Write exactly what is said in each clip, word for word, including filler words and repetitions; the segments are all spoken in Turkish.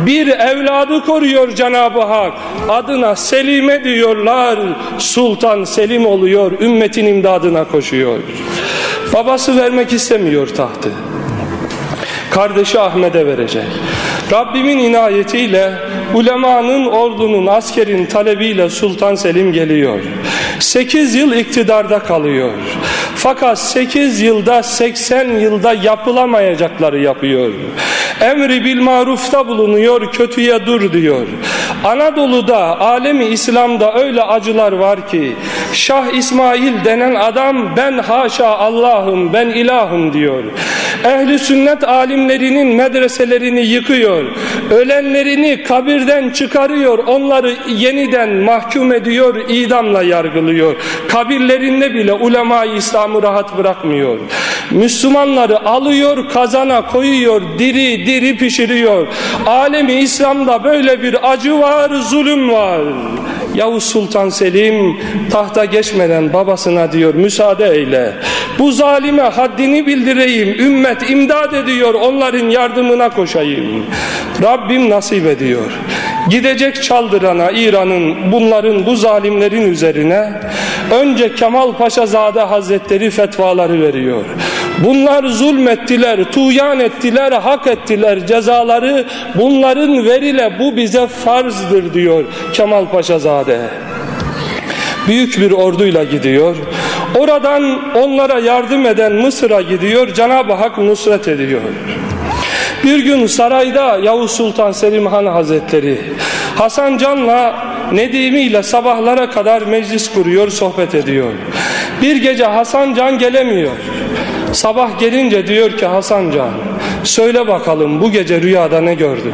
Bir evladı koruyor Cenab-ı Hak. Adına Selime diyorlar. Sultan Selim oluyor. Ümmetin imdadına koşuyor. Babası vermek istemiyor tahtı. Kardeşi Ahmet'e verecek. Rabbimin inayetiyle, ulemanın, ordunun, askerin talebiyle Sultan Selim geliyor. Sekiz yıl iktidarda kalıyor. Fakat sekiz yılda, seksen yılda yapılamayacakları yapıyor. Emri bil marufta bulunuyor, kötüye dur diyor. Anadolu'da, alemi İslam'da öyle acılar var ki, Şah İsmail denen adam ben haşa Allah'ım, ben ilahım diyor. Ehli sünnet alimlerinin medreselerini yıkıyor. Ölenlerini kabirden çıkarıyor. Onları yeniden mahkum ediyor, idamla yargılıyor. Kabirlerinde bile ulema-i İslam'ı rahat bırakmıyor. Müslümanları alıyor, kazana koyuyor, diri diri pişiriyor. Alemi İslam'da böyle bir acı var, zulüm var. Yavuz Sultan Selim tahta geçmeden babasına diyor, müsaade eyle. Bu zalime haddini bildireyim. Ümmet imdad ediyor, onların yardımına koşayım. Rabbim nasip ediyor. Gidecek Çaldıran'a, İran'ın, bunların, bu zalimlerin üzerine önce Kemal Paşazade Hazretleri fetvaları veriyor. Bunlar zulmettiler, tuğyan ettiler, hak ettiler. Cezaları bunların verile, bu bize farzdır diyor Kemal Paşazade. Büyük bir orduyla gidiyor. Oradan onlara yardım eden Mısır'a gidiyor. Cenab-ı Hak nusret ediyor. Bir gün sarayda Yavuz Sultan Selim Han Hazretleri Hasan Can'la Nedimi ile sabahlara kadar meclis kuruyor, sohbet ediyor. Bir gece Hasan Can gelemiyor. Sabah gelince diyor ki, Hasan Can, söyle bakalım bu gece rüyada ne gördün?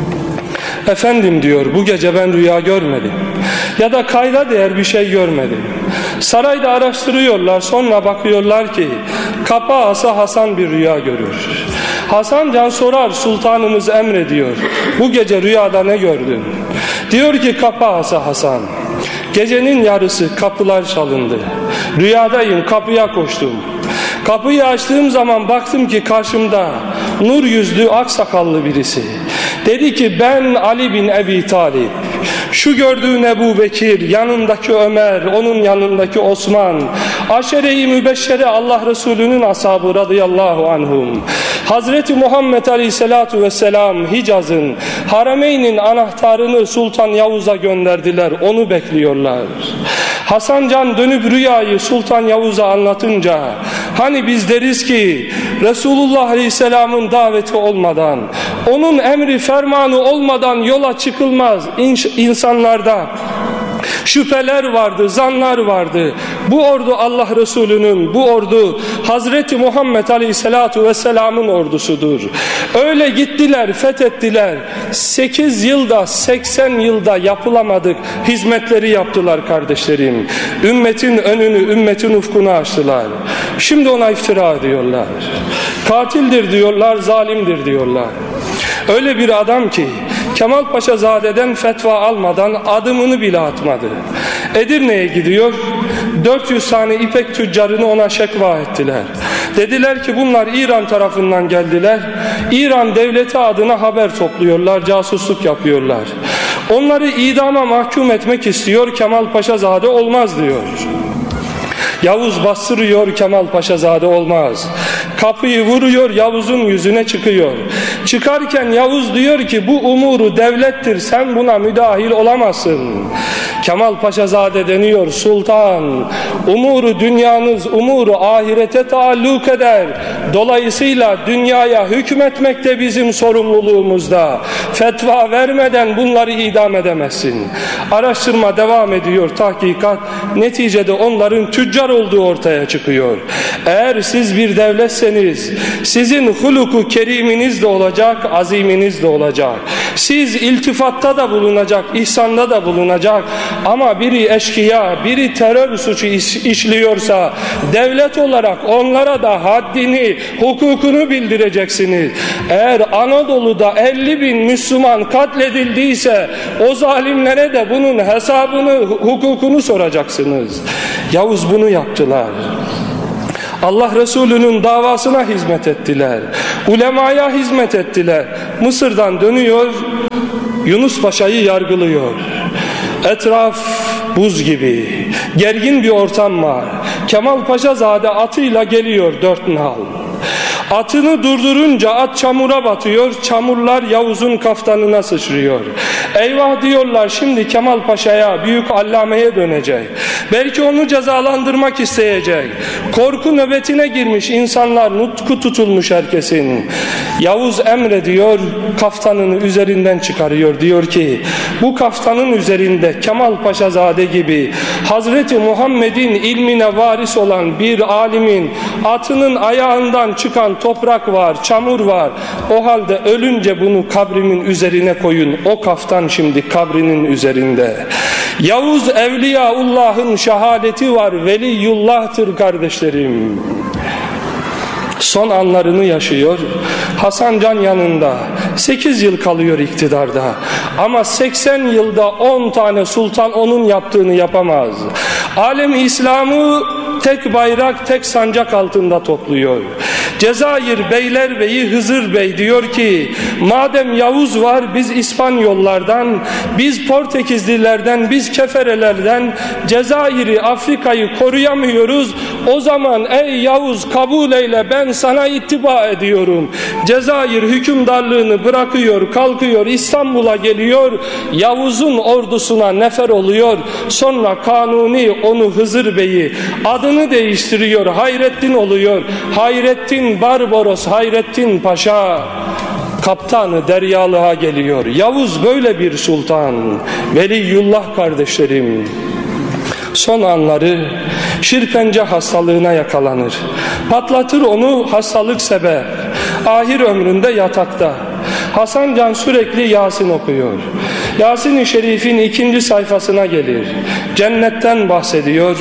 Efendim diyor, bu gece ben rüya görmedim. Ya da kayda değer bir şey görmedim. Sarayda araştırıyorlar, sonra bakıyorlar ki Kapı Asa Hasan bir rüya görür. Hasan Can sorar, sultanımız emrediyor, bu gece rüyada ne gördün? Diyor ki Kapı Asa Hasan, gecenin yarısı kapılar çalındı. Rüyadayım, kapıya koştum. Kapıyı açtığım zaman baktım ki karşımda nur yüzlü aksakallı birisi. Dedi ki ben Ali bin Ebi Talib. Şu gördüğün Ebu Bekir, yanındaki Ömer, onun yanındaki Osman, aşere-i mübeşşere Allah Resulü'nün ashabı radıyallahu anhum. Hazreti Muhammed Aleyhisselatu Vesselam Hicaz'ın, Harameyn'in anahtarını Sultan Yavuz'a gönderdiler, onu bekliyorlar. Hasan Can dönüp rüyayı Sultan Yavuz'a anlatınca, hani biz deriz ki Resulullah Aleyhisselam'ın daveti olmadan, onun emri fermanı olmadan yola çıkılmaz. İnsanlarda şüpheler vardı, zanlar vardı. Bu ordu Allah Resulü'nün, bu ordu Hazreti Muhammed Aleyhisselatu Vesselam'ın ordusudur. Öyle gittiler, fethettiler. sekiz yılda, seksen yılda yapılamadık hizmetleri yaptılar kardeşlerim. Ümmetin önünü, ümmetin ufkunu açtılar. Şimdi ona iftira ediyorlar. Katildir diyorlar, zalimdir diyorlar. Öyle bir adam ki Kemal Paşazade'den fetva almadan adımını bile atmadı. Edirne'ye gidiyor. dört yüz tane ipek tüccarını ona şekva ettiler. Dediler ki bunlar İran tarafından geldiler. İran devleti adına haber topluyorlar, casusluk yapıyorlar. Onları idama mahkum etmek istiyor, Kemal Paşazade olmaz diyor. Yavuz bastırıyor, Kemal Paşazade olmaz. Kapıyı vuruyor, Yavuz'un yüzüne çıkıyor. Çıkarken Yavuz diyor ki bu umuru devlettir, sen buna müdahil olamazsın. Kemal Paşazade deniyor, sultan, umuru dünyanız umuru ahirete taalluk eder. Dolayısıyla dünyaya hükmetmek de bizim sorumluluğumuzda. Fetva vermeden bunları idam edemezsin. Araştırma devam ediyor, tahkikat. Neticede onların tüccar olduğu ortaya çıkıyor. Eğer siz bir devletseniz, sizin huluku keriminiz de olacak, aziminiz de olacak. Siz iltifatta da bulunacak, ihsanda da bulunacak. Ama biri eşkıya, biri terör suçu iş, işliyorsa devlet olarak onlara da haddini, hukukunu bildireceksiniz. Eğer Anadolu'da elli bin Müslüman katledildiyse o zalimlere de bunun hesabını, hukukunu soracaksınız. Yavuz bunu yaptılar. Allah Resulü'nün davasına hizmet ettiler. Ulemaya hizmet ettiler. Mısır'dan dönüyor, Yunus Paşa'yı yargılıyor. Etraf buz gibi, gergin bir ortam var. Kemal Paşazade atıyla geliyor dört nal. Atını durdurunca at çamura batıyor, çamurlar Yavuz'un kaftanına sıçrıyor. Eyvah diyorlar, şimdi Kemal Paşa'ya, büyük allameye dönecek. Belki onu cezalandırmak isteyecek. Korku nöbetine girmiş insanlar, nutku tutulmuş herkesin. Yavuz emrediyor, kaftanını üzerinden çıkarıyor. Diyor ki, bu kaftanın üzerinde Kemal Paşazade gibi Hazreti Muhammed'in ilmine varis olan bir alimin atının ayağından çıkan toprak var, çamur var. O halde ölünce bunu kabrimin üzerine koyun. O kaftan şimdi kabrinin üzerinde. Yavuz Evliyaullah'ın şehadeti var. Veliyullah'tır kardeşlerim. Son anlarını yaşıyor. Hasan Can yanında. sekiz yıl kalıyor iktidarda. Ama seksen yılda on tane sultan onun yaptığını yapamaz. Alem İslam'ı tek bayrak, tek sancak altında topluyor. Cezayir Beylerbeyi Hızır Bey diyor ki, madem Yavuz var, biz İspanyollardan, biz Portekizlilerden, biz Keferelerden Cezayir'i, Afrika'yı koruyamıyoruz. O zaman ey Yavuz kabul eyle, ben sana ittiba ediyorum. Cezayir hükümdarlığını bırakıyor, kalkıyor, İstanbul'a geliyor. Yavuz'un ordusuna nefer oluyor. Sonra Kanuni onu, Hızır Bey'i, adını değiştiriyor, Hayrettin oluyor. Hayrettin Barbaros Hayrettin Paşa kaptanı Deryalığa geliyor. Yavuz böyle bir sultan, Veliyullah kardeşlerim. Son anları şirpence hastalığına yakalanır. Patlatır onu hastalık sebep. Ahir ömründe yatakta. Hasan Can sürekli Yasin okuyor. Yasin-i Şerif'in ikinci sayfasına gelir. Cennetten bahsediyor.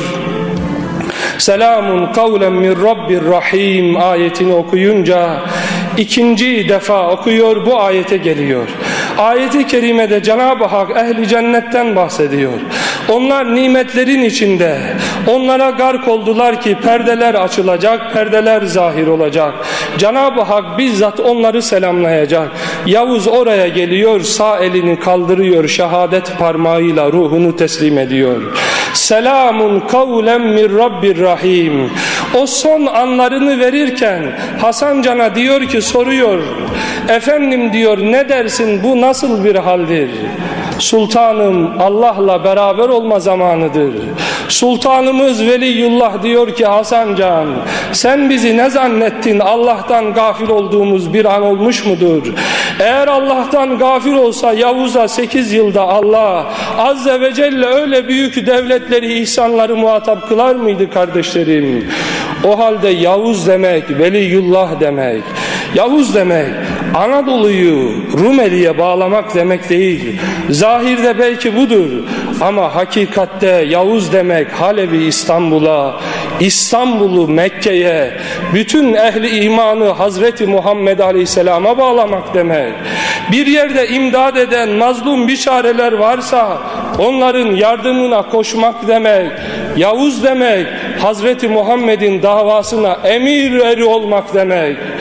Selamun kavlen min Rabbir Rahim ayetini okuyunca ikinci defa okuyor, bu ayete geliyor. Ayeti kerimede Cenab-ı Hak ehli cennetten bahsediyor. Onlar nimetlerin içinde, onlara gark oldular ki perdeler açılacak, perdeler zahir olacak. Cenab-ı Hak bizzat onları selamlayacak. Yavuz oraya geliyor, sağ elini kaldırıyor, şehadet parmağıyla ruhunu teslim ediyor. Selamun kavlen min Rabbir Rahim. O son anlarını verirken Hasan Can'a diyor ki, soruyor, efendim diyor, ne dersin, bu nasıl bir haldir? Sultanım, Allah'la beraber olma zamanıdır. Sultanımız Veliyullah diyor ki, Hasan Can, sen bizi ne zannettin? Allah'tan gafil olduğumuz bir an olmuş mudur? Eğer Allah'tan gafil olsa Yavuz'a sekiz yılda Allah Azze ve Celle öyle büyük devletleri, ihsanları muhatap kılar mıydı kardeşlerim? O halde Yavuz demek, Veliyullah demek. Yavuz demek, Anadolu'yu Rumeli'ye bağlamak demek değil. Zahirde belki budur ama hakikatte Yavuz demek Halep'i İstanbul'a, İstanbul'u Mekke'ye, bütün ehli imanı Hazreti Muhammed Aleyhisselam'a bağlamak demek. Bir yerde imdad eden mazlum biçareler varsa onların yardımına koşmak demek. Yavuz demek Hazreti Muhammed'in davasına emir eri olmak demek.